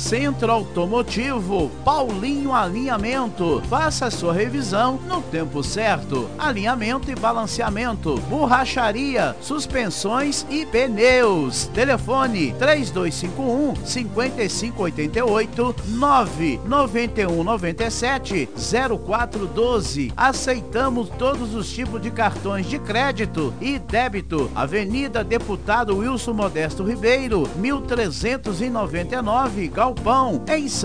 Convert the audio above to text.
Centro Automotivo Paulinho Alinhamento. Faça sua revisão no tempo certo. Alinhamento e balanceamento, borracharia, suspensões e pneus. Telefone 3251-5588 99197-0412. Aceitamos todos os tipos de cartões de crédito e débito. Avenida Deputado Wilson Modesto Ribeiro, 1399, Galpão, em